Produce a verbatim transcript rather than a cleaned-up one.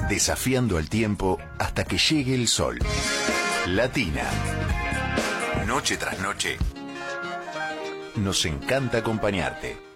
Desafiando el tiempo hasta que llegue el sol. Latina. Noche tras noche. Nos encanta acompañarte.